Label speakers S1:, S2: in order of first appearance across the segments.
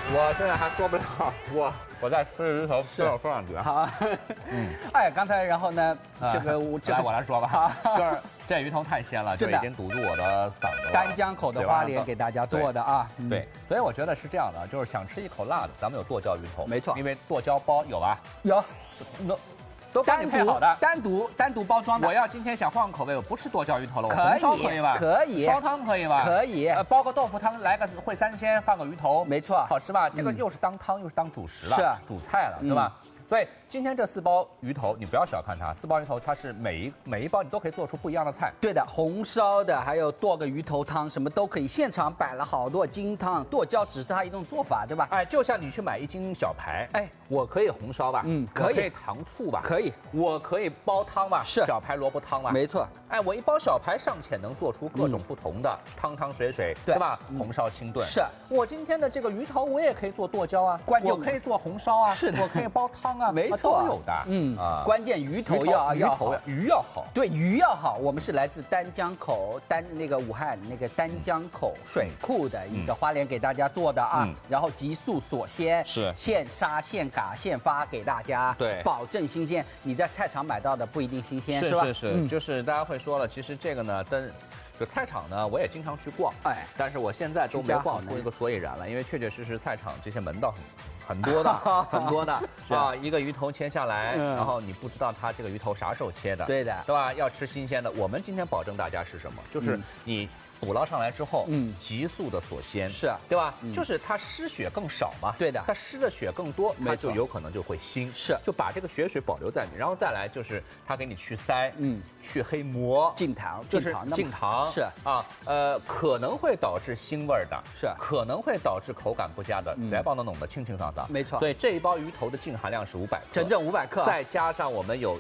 S1: 我现在还说不了，我在吃鱼头，吃到饭去。
S2: 好，哎，刚才然后呢，这个
S1: 我来说吧，就是这鱼头太鲜了，就已经堵住我的嗓子了。
S2: 丹江口的花莲给大家做的啊，
S1: 对，所以我觉得是这样的，就是想吃一口辣的，咱们有剁椒鱼头，
S2: 没错，
S1: 因为剁椒包有吧？
S2: 有，
S1: 都帮你配好的，
S2: 单独包装的。
S1: 我要今天想换个口味，我不吃剁椒鱼头了，我
S2: 可
S1: 红烧可以吧？
S2: 可以。
S1: 烧汤可以吧？
S2: 可以。
S1: 包个豆腐汤，来个烩三鲜，放个鱼头，
S2: 没错，
S1: 好吃吧？这个又是当汤又是当主食了，
S2: 是
S1: 主菜了，对吧？所以今天这4包鱼头，你不要小看它，4包鱼头它是每一包你都可以做出不一样的菜。
S2: 对的，红烧的，还有剁个鱼头汤，什么都可以。现场摆了好多金汤，剁椒只是它一种做法，对吧？
S1: 哎，就像你去买1斤小排，哎，我可以红烧吧？
S2: 可以。
S1: 可以糖醋吧？
S2: 可以。
S1: 我可以煲汤吧？
S2: 是。
S1: 小排萝卜汤吧？
S2: 没错。
S1: 哎，我一包小排尚且能做出各种不同的汤水，对吧？红烧清炖。
S2: 是。
S1: 我今天的这个鱼头，我也可以做剁椒啊，我可以做红烧啊，
S2: 是的，
S1: 我可以煲汤啊，
S2: 没错，
S1: 都有的。
S2: 关键鱼头要好，
S1: 鱼要好。
S2: 对，鱼要好。我们是来自丹江口武汉那个丹江口水库的一个花莲给大家做的啊，然后急速锁鲜，是现杀现嘎现发给大家，
S1: 对，
S2: 保证新鲜。你在菜场买到的不一定新鲜，是吧？
S1: 是，就是大家会说了，其实这个呢，这菜场呢，我也经常去逛，哎，但是我现在都没逛出一个所以然来，因为确实菜场这些门道很多的，很多的啊，一个鱼头切下来，然后你不知道它这个鱼头啥时候切的，
S2: 对的，
S1: 对吧？要吃新鲜的。我们今天保证大家是什么？就是你捕捞上来之后，急速的锁鲜，
S2: 是
S1: 对吧？就是它失血更少嘛，
S2: 对的，
S1: 它失的血更多，它就有可能就会腥，
S2: 是，
S1: 就把这个血水保留在里面，然后再来就是它给你去腮，去黑膜，
S2: 净糖，
S1: 就是净糖，
S2: 是
S1: 啊，可能会导致腥味的，
S2: 是，
S1: 可能会导致口感不佳的，再帮它弄得清清爽爽，
S2: 没错。
S1: 所以这一包鱼头的净含量是500克，
S2: 整整500克，
S1: 再加上我们有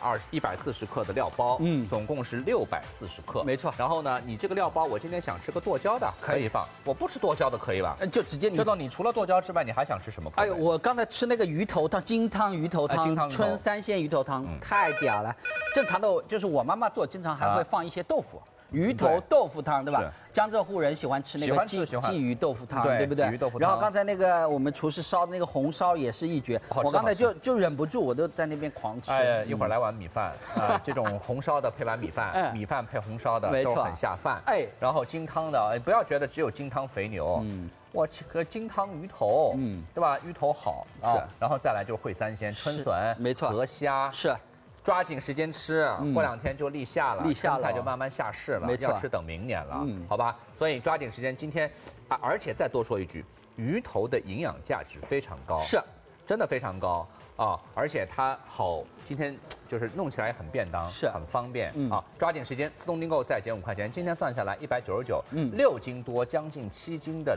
S1: 140克的料包，总共是640克，
S2: 没错。
S1: 然后呢，你这个料包，我今天想吃个剁椒的，可以放；我不吃剁椒的，可以吧？
S2: 就直接
S1: 知道你除了剁椒之外，你还想吃什么口味？
S2: 哎呦，我刚才吃那个鱼头汤，金汤鱼头汤，春三鲜鱼头汤，太屌了。正常的就是我妈妈做，经常还会放一些豆腐。鱼头豆腐汤，对吧？江浙沪人喜欢吃那个鲫鱼豆腐汤，对不对？
S1: 鲫鱼豆腐汤。
S2: 然后刚才那个我们厨师烧的那个红烧也是一绝，我刚才就忍不住，我都在那边狂吃。
S1: 哎，一会儿来碗米饭啊，这种红烧的配碗米饭，米饭配红烧的都很下饭。哎，然后金汤的，哎，不要觉得只有金汤肥牛，我吃个金汤鱼头，对吧？鱼头好啊，然后再来就是烩三鲜、春笋，
S2: 没错，
S1: 河虾
S2: 是。
S1: 抓紧时间吃，过2天就立夏了，春菜就慢慢下市了，要吃等明年了，好吧？所以抓紧时间，今天啊，而且再多说一句，鱼头的营养价值非常高，
S2: 是，真
S1: 的非常高啊！而且它好，今天就是弄起来也很便当，
S2: 是
S1: 很方便啊！抓紧时间，自动订购再减5块钱，今天算下来199，6斤多，将近7斤的。